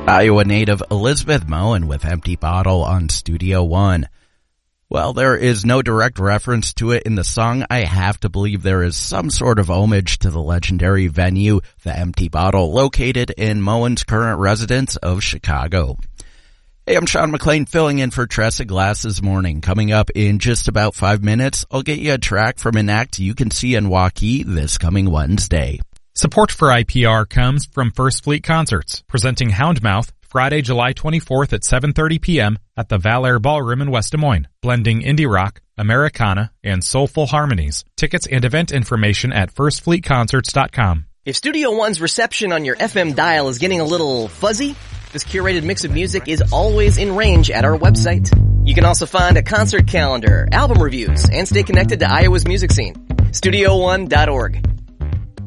Iowa native Elizabeth Moen with Empty Bottle on Studio One. While there is no direct reference to it in the song, I have to believe there is some sort of homage to the legendary venue, the Empty Bottle, located in Moen's current residence of Chicago. Hey, I'm Sean McLean filling in for Tressa Glass this morning. Coming up in just about 5 minutes, I'll get you a track from an act you can see in Waukee this coming Wednesday. Support for IPR comes from First Fleet Concerts, presenting Houndmouth Friday, July 24th at 7:30 p.m. at the Valair Ballroom in West Des Moines, blending indie rock, Americana, and soulful harmonies. Tickets and event information at firstfleetconcerts.com. If Studio One's reception on your FM dial is getting a little fuzzy, this curated mix of music is always in range at our website. You can also find a concert calendar, album reviews, and stay connected to Iowa's music scene. StudioOne.org.